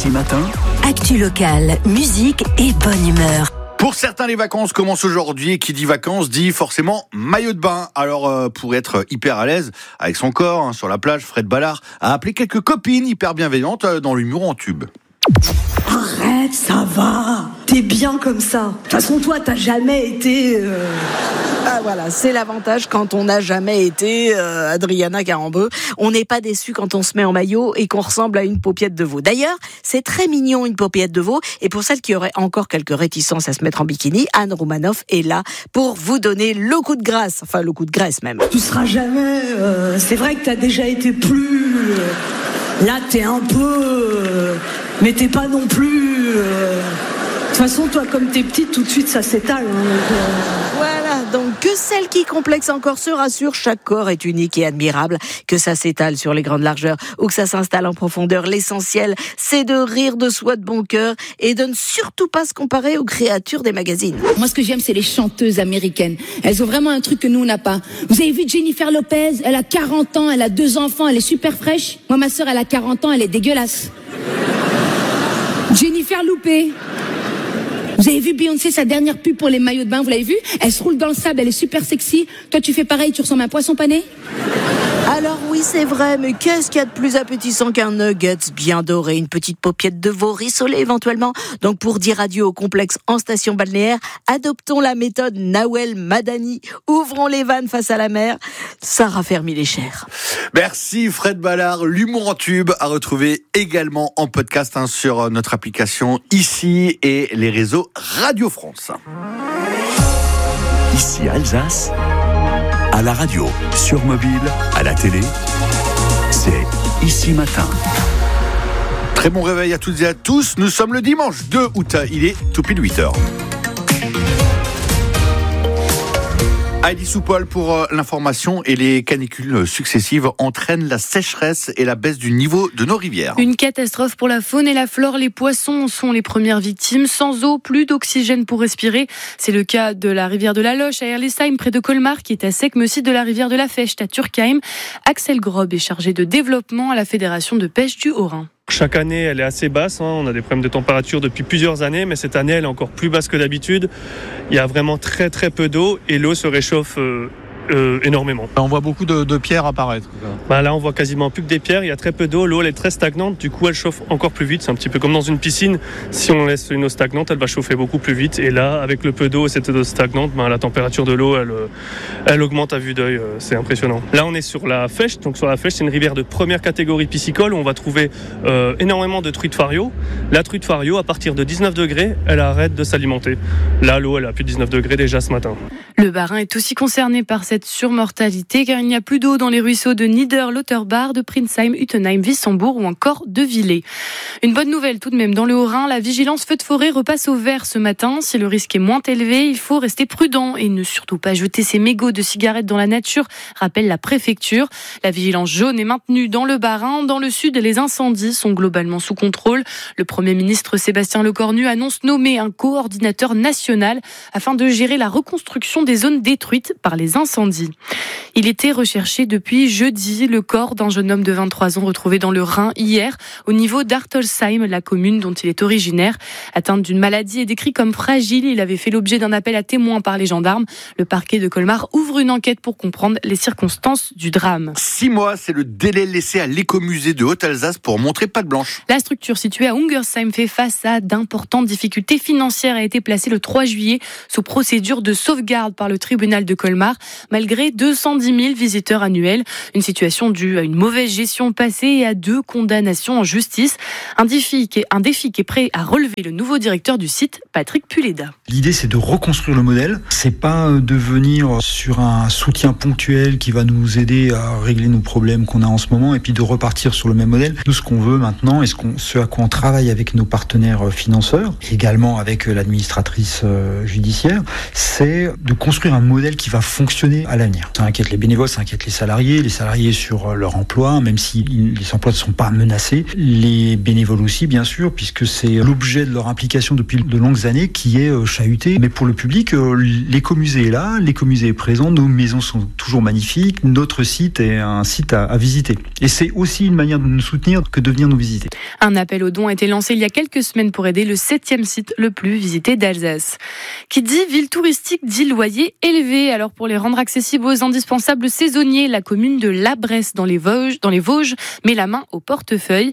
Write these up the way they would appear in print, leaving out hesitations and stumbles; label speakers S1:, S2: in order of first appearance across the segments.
S1: Ici Matin,
S2: actu locale, musique et bonne humeur.
S3: Pour certains, les vacances commencent aujourd'hui et qui dit vacances dit forcément maillot de bain. Alors, pour être hyper à l'aise avec son corps, sur la plage, Fred Ballard a appelé quelques copines hyper bienveillantes dans l'humour en tube.
S4: Arrête, ça va. T'es bien comme ça. De toute façon, toi, t'as jamais été...
S5: Ah voilà, c'est l'avantage quand on n'a jamais été Adriana Carambeu. On n'est pas déçu quand on se met en maillot et qu'on ressemble à une paupiette de veau. D'ailleurs, c'est très mignon une paupiette de veau. Et pour celles qui auraient encore quelques réticences à se mettre en bikini, Anne Romanoff est là pour vous donner le coup de grâce. Enfin, le coup de graisse même.
S4: Tu seras jamais... c'est vrai que t'as déjà été plus... Là, t'es un peu... mais t'es pas non plus... De toute façon, toi, comme t'es petite, tout de suite, ça s'étale.
S5: Voilà, donc que celle qui complexe encore se rassure, chaque corps est unique et admirable. Que ça s'étale sur les grandes largeurs ou que ça s'installe en profondeur, l'essentiel, c'est de rire de soi de bon cœur et de ne surtout pas se comparer aux créatures des magazines.
S6: Moi, ce que j'aime, c'est les chanteuses américaines. Elles ont vraiment un truc que nous, on n'a pas. Vous avez vu Jennifer Lopez? Elle a 40 ans, elle a 2 enfants, elle est super fraîche. Moi, ma sœur, elle a 40 ans, elle est dégueulasse. Jennifer Loupé. Vous avez vu Beyoncé, sa dernière pub pour les maillots de bain, vous l'avez vu? Elle se roule dans le sable, elle est super sexy. Toi, tu fais pareil, tu ressembles à un poisson pané?
S5: Alors oui, c'est vrai, mais qu'est-ce qu'il y a de plus appétissant qu'un nuggets bien doré, une petite paupiette de veau rissolée éventuellement? Donc pour dire adieu au complexe en station balnéaire, adoptons la méthode Nawel Madani. Ouvrons les vannes face à la mer, ça raffermit les chairs.
S3: Merci Fred Ballard, l'humour en tube à retrouver également en podcast sur notre application ici et les réseaux Radio France.
S1: ici Alsace, à la radio, sur mobile, à la télé, c'est Ici Matin.
S3: Très bon réveil à toutes et à tous, nous sommes le dimanche 2 août, il est tout pile 8h. Heidi Soupol pour l'information et les canicules successives entraînent la sécheresse et la baisse du niveau de nos rivières.
S7: Une catastrophe pour la faune et la flore. Les poissons sont les premières victimes. Sans eau, plus d'oxygène pour respirer. C'est le cas de la rivière de la Loche à Erlesheim, près de Colmar, qui est à sec, mais aussi de la rivière de la Fecht à Turkheim. Axel Grob est chargé de développement à la Fédération de pêche du Haut-Rhin.
S8: Chaque année, elle est assez basse. On a des problèmes de température depuis plusieurs années, mais cette année, elle est encore plus basse que d'habitude. Il y a vraiment très très peu d'eau et l'eau se réchauffe énormément.
S9: On voit beaucoup de pierres apparaître.
S8: Là, on voit quasiment plus que des pierres. Il y a très peu d'eau. L'eau, elle est très stagnante. Du coup, elle chauffe encore plus vite. C'est un petit peu comme dans une piscine. Si on laisse une eau stagnante, elle va chauffer beaucoup plus vite. Et là, avec le peu d'eau et cette eau stagnante, la température de l'eau, elle augmente à vue d'œil. C'est impressionnant. Là, on est sur la Fecht. Donc, sur la Fecht, c'est une rivière de première catégorie piscicole où on va trouver énormément de truites fario. La truite fario, à partir de 19 degrés, elle arrête de s'alimenter. Là, l'eau, elle a plus de 19 degrés déjà ce matin.
S7: Le Bas-Rhin est aussi concerné par cette surmortalité car il n'y a plus d'eau dans les ruisseaux de Nieder, Lauterbach, de Prinsheim, Utenheim, Wissembourg ou encore de Villers. Une bonne nouvelle tout de même dans le Haut-Rhin, la vigilance feu de forêt repasse au vert ce matin. Si le risque est moins élevé, il faut rester prudent et ne surtout pas jeter ses mégots de cigarettes dans la nature, rappelle la préfecture. La vigilance jaune est maintenue dans le Bas-Rhin. Dans le sud, les incendies sont globalement sous contrôle. Le Premier ministre Sébastien Lecornu annonce nommer un coordinateur national afin de gérer la reconstruction des zones détruites par les incendies. Il était recherché depuis jeudi. Le corps d'un jeune homme de 23 ans retrouvé dans le Rhin hier, au niveau d'Artolsheim, la commune dont il est originaire. Atteint d'une maladie et décrit comme fragile, il avait fait l'objet d'un appel à témoins par les gendarmes. Le parquet de Colmar ouvre une enquête pour comprendre les circonstances du drame.
S3: 6 mois, c'est le délai laissé à l'écomusée de Haute-Alsace pour montrer patte blanche.
S7: La structure située à Ungersheim fait face à d'importantes difficultés financières et a été placée le 3 juillet sous procédure de sauvegarde par le tribunal de Colmar, malgré 210 000 visiteurs annuels. Une situation due à une mauvaise gestion passée et à 2 condamnations en justice. Un défi qui est prêt à relever le nouveau directeur du site, Patrick Puleda.
S10: L'idée, c'est de reconstruire le modèle. C'est pas de venir sur un soutien ponctuel qui va nous aider à régler nos problèmes qu'on a en ce moment et puis de repartir sur le même modèle. Nous, ce qu'on veut maintenant et ce à quoi on travaille avec nos partenaires financeurs, également avec l'administratrice judiciaire, c'est de construire un modèle qui va fonctionner projet à l'avenir. Ça inquiète les bénévoles, ça inquiète les salariés sur leur emploi, même si les emplois ne sont pas menacés. Les bénévoles aussi, bien sûr, puisque c'est l'objet de leur implication depuis de longues années qui est chahuté. Mais pour le public, l'écomusée est là, l'écomusée est présent, nos maisons sont toujours magnifiques, notre site est un site à visiter. Et c'est aussi une manière de nous soutenir que de venir nous visiter.
S7: Un appel aux dons a été lancé il y a quelques semaines pour aider le 7e site le plus visité d'Alsace. Qui dit ville touristique dit loyer élevé. Alors pour les rendre accessibles aux indispensables saisonniers, la commune de La Bresse dans les Vosges met la main au portefeuille.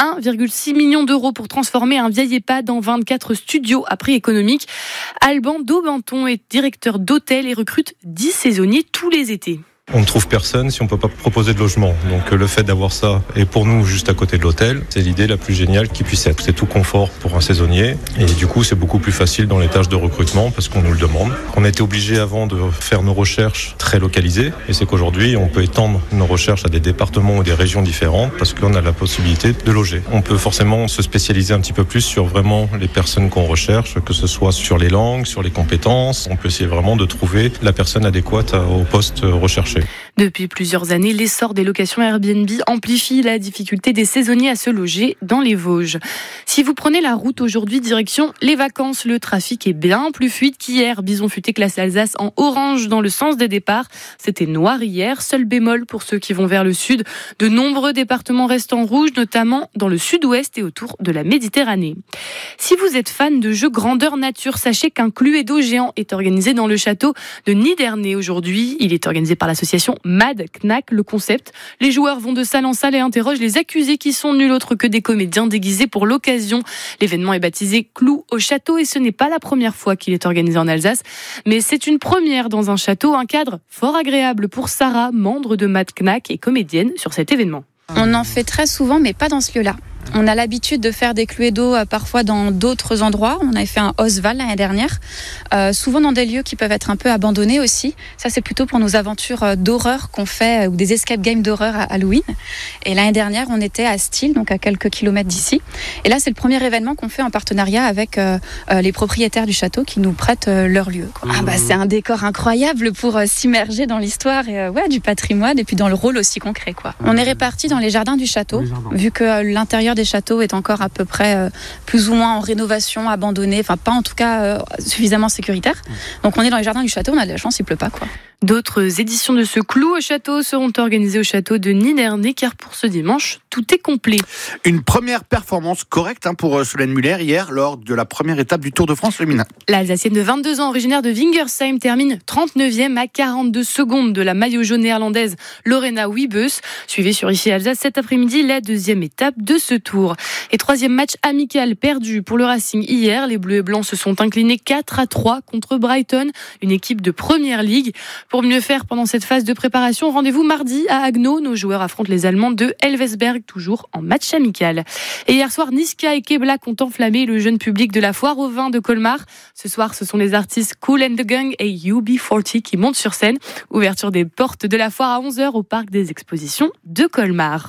S7: 1,6 million d'euros pour transformer un vieil EHPAD en 24 studios à prix économique. Alban Daubenton est directeur d'hôtel et recrute 10 saisonniers tous les étés.
S11: On ne trouve personne si on ne peut pas proposer de logement. Donc le fait d'avoir ça, et pour nous juste à côté de l'hôtel, c'est l'idée la plus géniale qui puisse être. C'est tout confort pour un saisonnier et du coup c'est beaucoup plus facile dans les tâches de recrutement parce qu'on nous le demande. On a été obligé avant de faire nos recherches très localisées et c'est qu'aujourd'hui on peut étendre nos recherches à des départements ou des régions différentes parce qu'on a la possibilité de loger. On peut forcément se spécialiser un petit peu plus sur vraiment les personnes qu'on recherche, que ce soit sur les langues, sur les compétences. On peut essayer vraiment de trouver la personne adéquate au poste recherché.
S7: Depuis plusieurs années, l'essor des locations Airbnb amplifie la difficulté des saisonniers à se loger dans les Vosges. Si vous prenez la route aujourd'hui direction les vacances, le trafic est bien plus fluide qu'hier. Bison Futé classe Alsace en orange dans le sens des départs. C'était noir hier, seul bémol pour ceux qui vont vers le sud. De nombreux départements restent en rouge, notamment dans le sud-ouest et autour de la Méditerranée. Si vous êtes fan de jeux grandeur nature, sachez qu'un Cluedo géant est organisé dans le château de Niderney aujourd'hui. Il est organisé par l'association Mad Knack. Le concept, les joueurs vont de salle en salle et interrogent les accusés qui sont nul autre que des comédiens déguisés pour l'occasion. L'événement est baptisé Clou au château et ce n'est pas la première fois qu'il est organisé en Alsace, mais c'est une première dans un château, un cadre fort agréable pour Sarah, membre de Mad Knack et comédienne sur cet événement.
S12: On en fait très souvent, mais pas dans ce lieu-là. On a l'habitude de faire des Cluedo parfois dans d'autres endroits. On avait fait un Oswald l'année dernière, souvent dans des lieux qui peuvent être un peu abandonnés aussi. Ça, c'est plutôt pour nos aventures d'horreur qu'on fait, ou des escape games d'horreur à Halloween. Et l'année dernière, on était à Steel, donc à quelques kilomètres d'ici. Et là, c'est le premier événement qu'on fait en partenariat avec les propriétaires du château qui nous prêtent leur lieu. C'est un décor incroyable pour s'immerger dans l'histoire et, du patrimoine et puis dans le rôle aussi concret, quoi. On est répartis dans les jardins du château, vu que l'intérieur des châteaux est encore à peu près plus ou moins en rénovation, abandonné, enfin pas en tout cas suffisamment sécuritaire. Donc on est dans les jardins du château, on a de la chance, il pleut pas, quoi.
S7: D'autres éditions de ce Clou au château seront organisées au château de Niderney, car pour ce dimanche, tout est complet.
S3: Une première performance correcte pour Solène Muller hier lors de la première étape du Tour de France féminin.
S7: L'Alsacienne de 22 ans, originaire de Wingersheim, termine 39e à 42 secondes de la maillot jaune néerlandaise Lorena Wiebes. Suivez sur IFI Alsace cet après-midi la deuxième étape de ce tour. Et troisième match amical perdu pour le Racing hier. Les Bleus et Blancs se sont inclinés 4-3 contre Brighton, une équipe de Première Ligue. Pour mieux faire pendant cette phase de préparation, rendez-vous mardi à Haguenau. Nos joueurs affrontent les Allemands de Elversberg, toujours en match amical. Et hier soir, Niska et Keblak ont enflammé le jeune public de la foire au vin de Colmar. Ce soir, ce sont les artistes Kool and the Gang et UB40 qui montent sur scène. Ouverture des portes de la foire à 11h au parc des expositions de Colmar.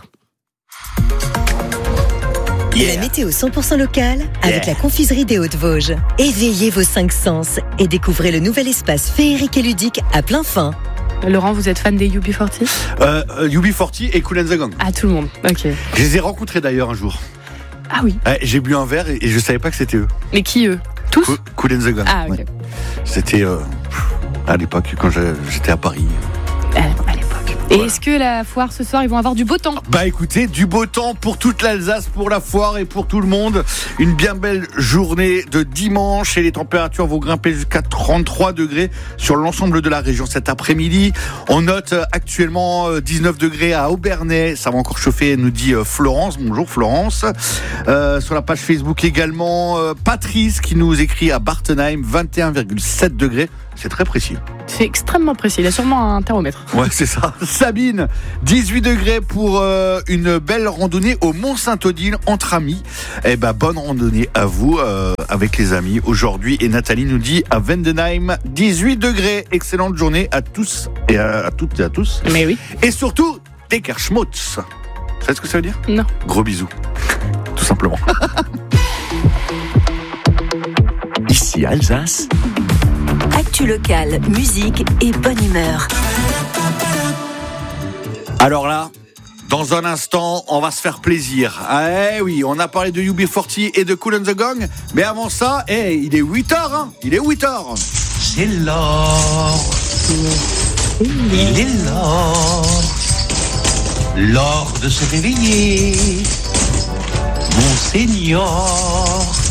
S2: La météo 100% locale avec la confiserie des Hautes-Vosges. Éveillez vos 5 sens et découvrez le nouvel espace féerique et ludique à plein fin.
S7: Laurent, vous êtes fan des UB40 ?
S3: UB40 et Kool and the Gang.
S7: Ah, tout le monde, ok.
S3: Je les ai rencontrés d'ailleurs un jour.
S7: Ah oui.
S3: J'ai bu un verre et je savais pas que c'était eux.
S7: Mais qui eux ? Tous ?
S3: Kool and the Gang.
S7: Ah, ok.
S3: Ouais. C'était à l'époque quand j'étais à Paris.
S7: À l'époque. Et est-ce que la foire ce soir, ils vont avoir du beau temps ?
S3: Bah écoutez, du beau temps pour toute l'Alsace, pour la foire et pour tout le monde. Une bien belle journée de dimanche et les températures vont grimper jusqu'à 33 degrés sur l'ensemble de la région cet après-midi. On note actuellement 19 degrés à Aubernais. Ça va encore chauffer, nous dit Florence. Bonjour Florence. Sur la page Facebook également, Patrice qui nous écrit à Bartenheim, 21,7 degrés. C'est très précis.
S7: C'est extrêmement précis. Il a sûrement un thermomètre.
S3: Ouais, c'est ça. Sabine, 18 degrés pour une belle randonnée au Mont-Saint-Odile entre amis. Eh ben, bonne randonnée à vous avec les amis aujourd'hui. Et Nathalie nous dit à Vendenheim, 18 degrés. Excellente journée à tous et à toutes et à tous.
S7: Mais oui.
S3: Et surtout, Deckerschmutz. Vous savez ce que ça veut dire ?
S7: Non.
S3: Gros bisous. Tout simplement.
S1: Ici Alsace.
S2: Actu locale, musique et bonne humeur.
S3: Alors là, dans un instant, on va se faire plaisir. Eh oui, on a parlé de UB40 et de Kool and the Gang, mais avant ça, il est 8h, hein. Il est 8h.
S13: C'est l'or. Il est l'or de se réveiller. Mon Seigneur.